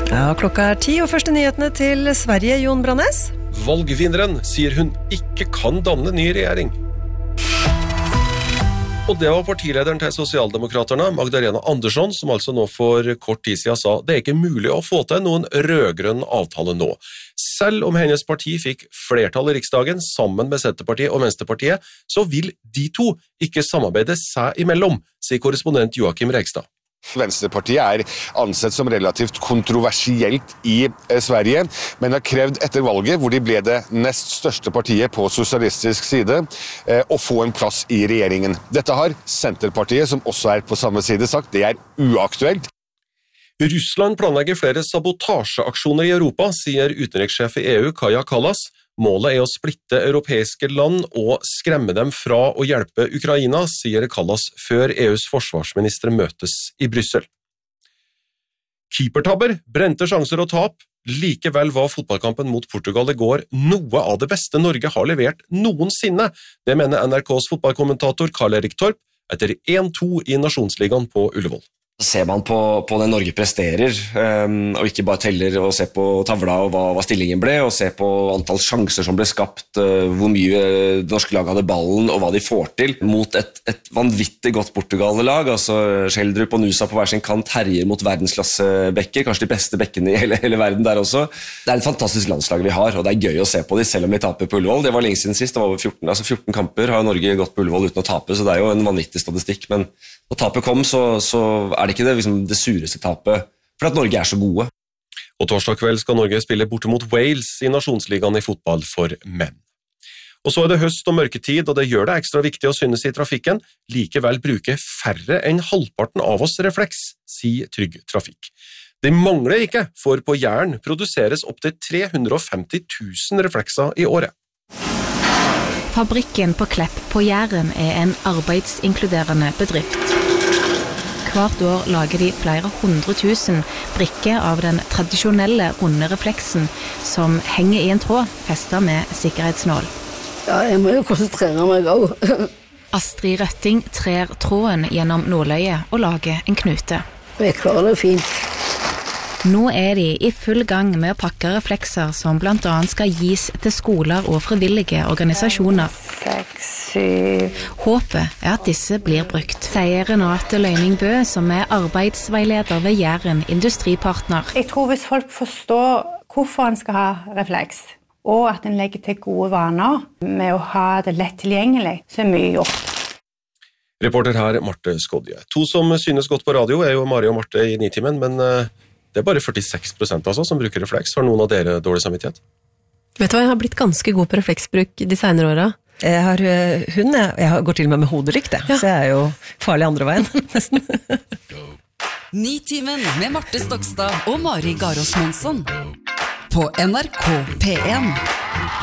Ja, klokka 10 og første nyhetene til Sverige, Jon Brannes. Valgvinneren sier hun ikke kan danne ny regjering. Og det var partilederen til Sosialdemokraterne, Magdalena Andersson, som altså nå for kort tid siden sa det er ikke mulig å få til noen rødgrønn avtale nå. Selv om hennes parti fikk flertall i Riksdagen sammen med Senterpartiet og Venstrepartiet, så vil de to ikke samarbeide seg imellom, sier korrespondent Joakim Regstad. Venstrepartiet ansett som relativt kontroversielt i Sverige, men har krevd etter valget, hvor de ble det nest største partiet på sosialistisk side, å få en plass i regjeringen. Dette har Senterpartiet, som også på samme side, sagt det uaktuelt. Russland planlegger flere sabotasjeaksjoner i Europa, sier utenrikssjef i EU, Kaja Kallas. Målet å splitte europeiske land og skremme dem fra å hjelpe Ukraina, sier Kallas før EUs forsvarsministre møtes i Bryssel. Keepertabber, brente sjanser og tap. Likevel var fotballkampen mot Portugal i går noe av det beste Norge har levert noensinne. Det mener NRKs fotballkommentator Karl-Erik Torp etter 1-2 i Nasjonsligaen på Ullevål. Ser man på det Norge presterer, og ikke bare teller og ser på tavla og hva stillingen ble, og ser på antall sjanser som ble skapt, hvor mye det norske laget hadde ballen, og hva de får til, mot et vanvittig godt Portugal-lag. Altså Schjelderup og Nusa på hver sin kant herjer mot verdensklassebekker, kanskje de beste bekkene i hele verden der også. Det et fantastisk landslag vi har, og det gøy å se på de, selv om de taper på Ullevål. Det var lenge siden sist, det var over 14 kamper har Norge gått på Ullevål uten å tape, så det jo en vanvittig statistikk, men når tapet kom, så det ikke det sureste tapet, for at Norge så gode. Og torsdag kveld skal Norge spille borte mot Wales i Nasjonsligaen i fotball for menn. Og så det høst og mørketid, og det gjør det ekstra viktig å synes i trafikken. Likevel bruker færre enn halvparten av oss refleks, sier Trygg Trafikk. Det mangler ikke, for på Jæren produseres opp til 350 000 reflekser i året. Fabrikken på Klepp på Jæren en arbeidsinkluderende bedrift. Hvert år lager de flere 100 000 brikker av den tradisjonelle runde refleksen som henger i en tråd festet med sikkerhetsnål. Ja, jeg må jo konsentrere meg også. Astrid Røtting trer tråden gjennom nåløyet og lager en knute. Jeg klarer det fint. Nå de i full gang med å pakke reflekser som blant annet skal gis til skoler og frivillige organisasjoner. 6, 7. Håpet at disse blir brukt, sier Renate Løyningbø, som arbeidsveileder ved Jæren Industripartner. Jeg tror hvis folk forstår hvorfor en skal ha refleks, og at en legger til gode vaner med å ha det lett tilgjengelig, så mye gjort. Reporter her, Marte Skodje. To som synes godt på radio jo Mari og Marte i Nitimen, men det bare 46% altså som bruker refleks. Har noen av dere dårlig samvittighet? Vet du hva, jeg har blitt ganske god på refleksbruk de senere årene. Jeg har hund, jeg går til og med hodelykt, ja. Så jeg jo farlig andre veien, nesten. Nitimen med Marte Stokstad og Mari Garås Monsson på NRK P1.